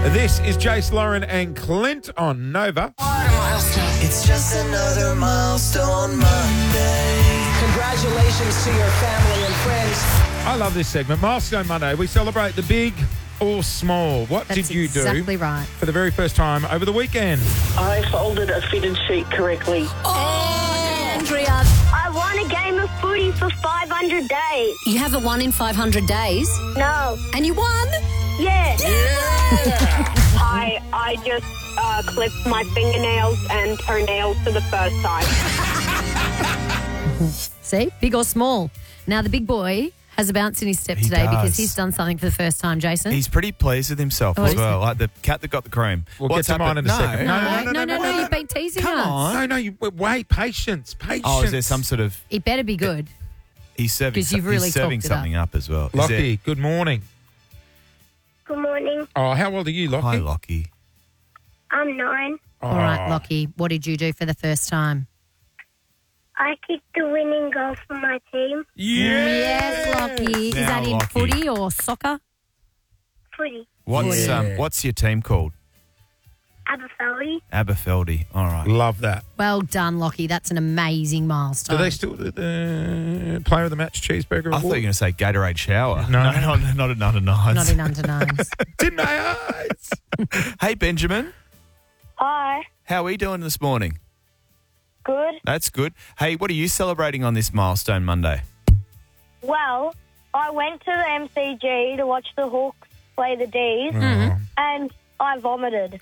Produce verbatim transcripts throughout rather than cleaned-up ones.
This is Jace, Lauren and Clint on Nova. It's just another milestone Monday. Congratulations to your family and friends. I love this segment. Milestone Monday. We celebrate the big or small. What That's did you do exactly right. for the very first time over the weekend? I folded a fitted sheet correctly. Oh, Andrea. I won a game of footy for five hundred days. You haven't won in five hundred days? No. And you won? Yeah. Yeah. I I just uh, clipped my fingernails and toenails for the first time. See? Big or small. Now, the big boy has a bounce in his step He today does. because he's done something for the first time, Jason. He's pretty pleased with himself Oh, as is well. Like the cat that got the cream. We'll What's get to mine in happened? a second. No. no, no, no, no, you've been teasing Come us. on. No, no, you wait. Patience, patience. Oh, is there some sort of... It better be good. He's serving, 'Cause you've some- really he's serving talked it up. something up. as well. Is Lockie, good morning. Good morning. Oh, how old are you, there- Lockie? Hi, Lockie. I'm nine. Oh. All right, Lockie, what did you do for the first time? I kicked the winning goal for my team. Yes, Lockie. Is Now, that in Lockie. footy or soccer? Footy. What's Yeah. um? What's your team called? Aberfeldy. Aberfeldy. All right. Love that. Well done, Lockie. That's an amazing milestone. Do they still do the player of the match cheeseburger I thought you were award? going to say Gatorade shower. No. no, not, not at under nines. Not in under nines. In my eyes. Hey, Benjamin. Hi. How are we doing this morning? Good. That's good. Hey, what are you celebrating on this milestone Monday? Well, I went to the M C G to watch the Hawks play the D's, Oh. and I vomited.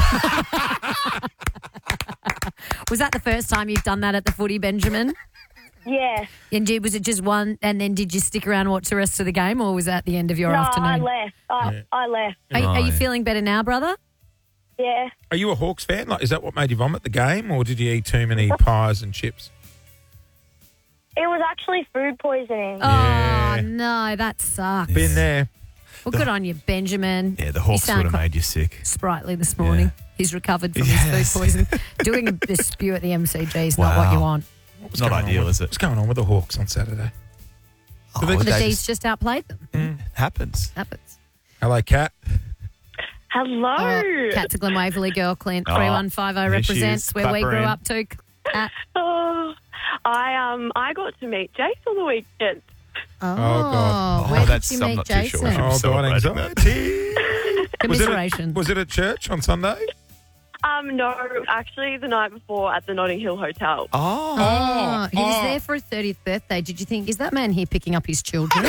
Was that the first time you've done that at the footy, Benjamin? Yeah. And did, was it just one, and then did you stick around and watch the rest of the game, or was that the end of your no, afternoon? I left. I, Yeah. I left. Are, are you Right. feeling better now, brother? Yeah. Are you a Hawks fan? Like, is that what made you vomit the game, or did you eat too many pies and chips? It was actually food poisoning. Yeah. Oh, no, that sucks. Been there. Well, good on you, Benjamin. Yeah, the You Hawks sound would have quite made you sick. sprightly this morning. Yeah. He's recovered from Yes. his food poison. Doing a dispute at the M C G is not what Wow. you want. What's Not going on ideal, with- is it? What's going on with the Hawks on Saturday? Oh, they- The they D's just- just outplayed them. happens. Happens. Hello, Kat. Hello. Oh, Cat to Glen Waverley girl, Clint. Oh, three one five zero there she represents is. where we Clap her grew in. up to. Cat. Oh, I um I got to meet Jace on the weekend. Oh, God. where Oh, did that's- you I'm meet not too sure. Jason? I'm Oh, God, celebrating that. anxiety. was, it Commiseration. at, was it at church on Sunday? Um, no, actually the night before at the Notting Hill Hotel. Oh. Oh, he was oh. there for his thirtieth birthday. Did you think, is that man here picking up his children?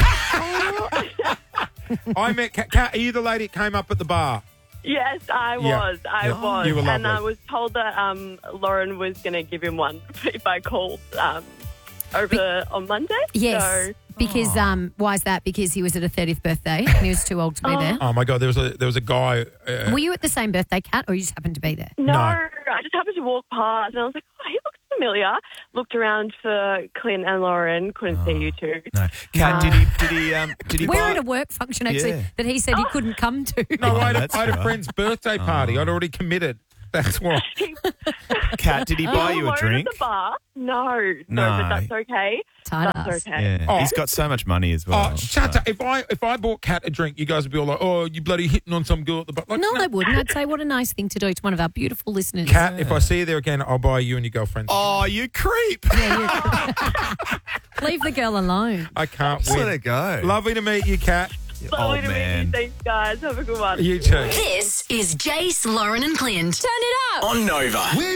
I met Kat. Kat, are you the lady that came up at the bar? Yes, I Yeah. was. I Yeah. was. You were and I lovely. was told that um Lauren was going to give him one if I called um over on Monday. Yes. So, Because, um, why is that? Because he was at a thirtieth birthday and he was too old to be there. Oh my God, there was a there was a guy. Uh, Were you at the same birthday, Kat, or you just happened to be there? no, No. I just happened to walk past and I was like, oh, he looks familiar. Looked around for Clint and Lauren. Couldn't see you two. No. Kat, did he, did he, um, did he We're buy... at a work function, actually, Yeah. that he said he couldn't come to. no, I had, a, that's I had a right. friend's birthday party. I'd already committed. That's why. Kat, did he buy you a Alone drink? At the bar? No, no, No. but that's okay. Tight That's ass. okay. Yeah. Oh. He's got so much money as well. Oh, shut so- up! If I if I bought Kat a drink, you guys would be all like, "Oh, you bloody hitting on some girl at the bar." Like, No, they wouldn't. I'd say, what a nice thing to do to one of our beautiful listeners. Kat, if I see you there again, I'll buy you and your girlfriend. Oh, you creep. Leave the girl alone. I can't Just let win. it go. Lovely to meet you, Kat. Lovely Old to meet man. you. Thanks, guys. Have a good one. You too. This is Jace, Lauren and Clint. Turn it up. On Nova.